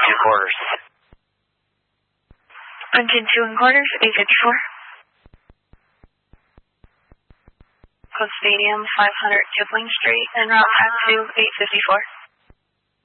quarters. Engine 2 and quarters, 854. Code Stadium, 500 Kipling Street, and route back to 854.